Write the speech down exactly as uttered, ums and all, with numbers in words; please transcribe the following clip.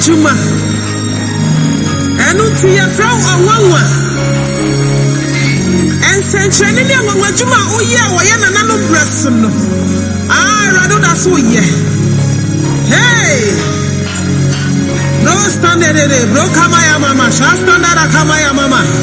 Juma. Enu ti ya fra awanwa. Ensentreni ni awanwa juma oye awoye nanano breast no. Ah, rado da so ye. Hey. No standard, bro, kama ya mama, shasta standard kama ya mama.